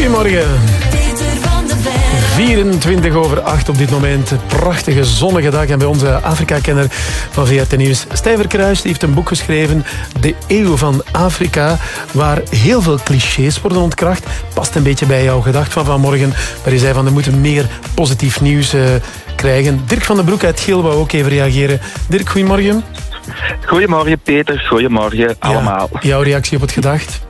Goedemorgen. 24 over 8 op dit moment. Prachtige zonnige dag. En bij onze Afrika-kenner van VRT Nieuws, Stijn Verkruijs, die heeft een boek geschreven, De Eeuw van Afrika, waar heel veel clichés worden ontkracht. Past een beetje bij jouw gedacht van vanmorgen, waar je zei van, er moeten meer positief nieuws krijgen. Dirk van den Broek uit Geel wou ook even reageren. Dirk, goedemorgen. Goedemorgen Peter, goedemorgen allemaal. Jouw reactie op het gedacht?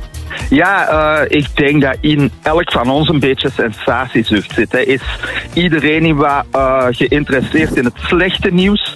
Ja, ik denk dat in elk van ons een beetje sensatiezucht zit. Hè. Is iedereen niet wat geïnteresseerd in het slechte nieuws?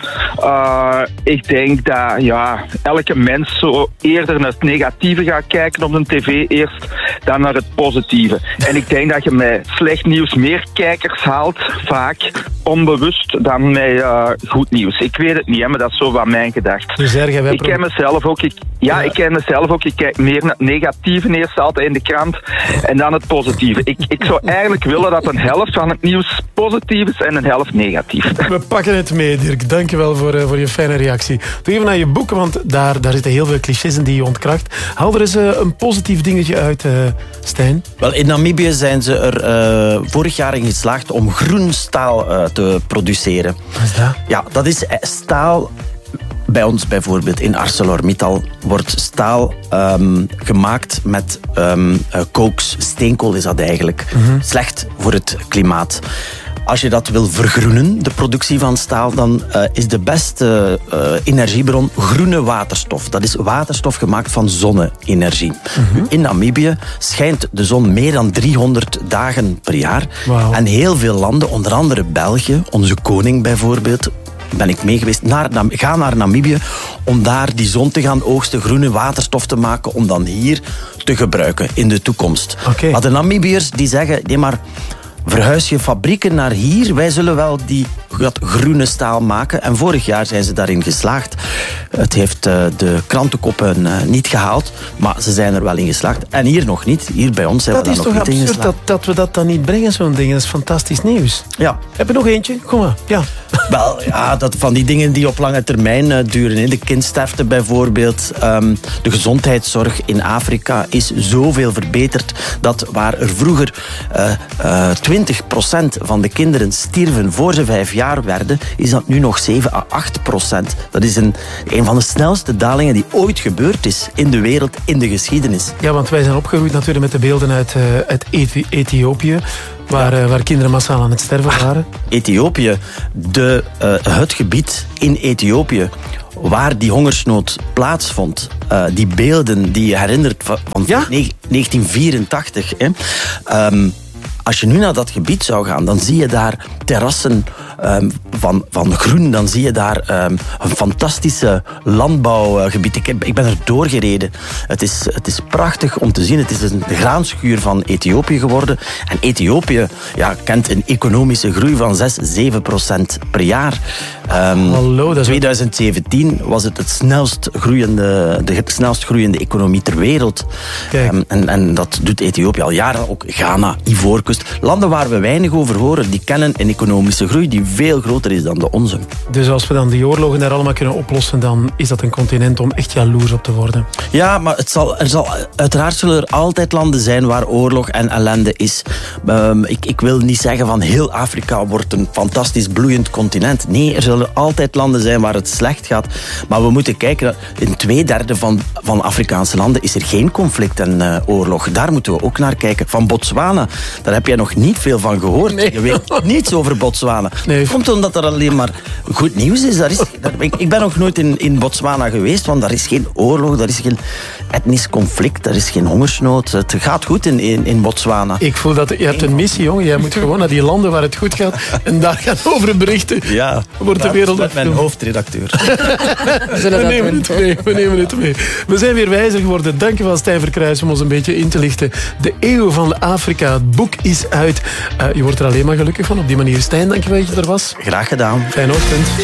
Ik denk dat elke mens zo eerder naar het negatieve gaat kijken op de tv eerst dan naar het positieve. En ik denk dat je met slecht nieuws meer kijkers haalt, vaak onbewust, dan met goed nieuws. Ik weet het niet, hè, maar dat is zo van mijn gedachte. Dus ik ken mezelf ook. Ik ken mezelf ook. Ik kijk meer naar het negatieve eerst altijd in de krant en dan het positieve. Ik zou eigenlijk willen dat een helft van het nieuws positief is en een helft negatief. We pakken het mee, Dirk. Dankjewel voor je fijne reactie. Doe even naar je boek, want daar zitten heel veel clichés in die je ontkracht. Haal er eens een positief dingetje uit, Stijn. Wel, in Namibië zijn ze er vorig jaar in geslaagd om groen staal te produceren. Wat is dat? Ja, dat is staal. Bij ons bijvoorbeeld in ArcelorMittal wordt staal gemaakt met kooks. Steenkool is dat eigenlijk. Slecht voor het klimaat. Als je dat wil vergroenen, de productie van staal, dan is de beste energiebron groene waterstof. Dat is waterstof gemaakt van zonne-energie. In Namibië schijnt de zon meer dan 300 dagen per jaar. Wow. En heel veel landen, onder andere België, onze koning bijvoorbeeld, ben ik mee geweest, ga naar Namibië om daar die zon te gaan oogsten, groene waterstof te maken, om dan hier te gebruiken in de toekomst. Okay. Maar de Namibiërs die zeggen, nee maar, verhuis je fabrieken naar hier, wij zullen wel dat groene staal maken. En vorig jaar zijn ze daarin geslaagd. Het heeft de krantenkoppen niet gehaald, maar ze zijn er wel in geslaagd. En hier nog niet. Hier bij ons zijn we daar nog niet in geslaagd. Dat is toch absurd dat we dat dan niet brengen, zo'n ding. Dat is fantastisch nieuws. Ja. Heb je nog eentje? Kom maar. Ja. Wel, ja, dat van die dingen die op lange termijn duren. De kindsterfte bijvoorbeeld. De gezondheidszorg in Afrika is zoveel verbeterd dat waar er vroeger 20% van de kinderen stierven voor ze 5 jaar werden, is dat nu nog 7 à 8%. Dat is een van de snelste dalingen die ooit gebeurd is in de wereld, in de geschiedenis. Ja, want wij zijn opgegroeid natuurlijk met de beelden uit Ethiopië, waar kinderen massaal aan het sterven waren. Ethiopië, het gebied in Ethiopië waar die hongersnood plaatsvond, die beelden die je herinnert van 1984. Als je nu naar dat gebied zou gaan, dan zie je daar terrassen van groen. Dan zie je daar een fantastische landbouwgebied. Ik ben er doorgereden. Het is prachtig om te zien. Het is een graanschuur van Ethiopië geworden. En Ethiopië kent een economische groei van 6-7% per jaar. Hallo, dat is 2017 was het de snelst groeiende economie ter wereld. En dat doet Ethiopië al jaren. Ook Ghana, Ivoorkust. Landen waar we weinig over horen, die kennen een economische groei die veel groter is dan de onze. Dus als we dan die oorlogen daar allemaal kunnen oplossen, dan is dat een continent om echt jaloers op te worden. Ja, maar uiteraard zullen er altijd landen zijn waar oorlog en ellende is. Ik wil niet zeggen van heel Afrika wordt een fantastisch bloeiend continent. Nee, er zullen altijd landen zijn waar het slecht gaat. Maar we moeten kijken, in 2/3 van Afrikaanse landen is er geen conflict en oorlog. Daar moeten we ook naar kijken. Van Botswana, daar heb jij nog niet veel van gehoord. Nee. Je weet niets over Botswana. Nee. Komt omdat er alleen maar goed nieuws is. Ik ben nog nooit in Botswana geweest, want daar is geen oorlog, daar is geen etnisch conflict, daar is geen hongersnood. Het gaat goed in Botswana. Ik voel dat je hebt een missie, jongen. Jij moet gewoon naar die landen waar het goed gaat en daar gaan over berichten. Ja, wordt de wereld met mijn hoofdredacteur. We nemen het mee. We zijn weer wijzer geworden. Dankjewel, Stijn Verkruijs, om ons een beetje in te lichten. De Eeuw van Afrika. Het boek is uit. Je wordt er alleen maar gelukkig van op die manier. Stijn, dankjewel dat je er was. Graag gedaan. Fijne ochtend.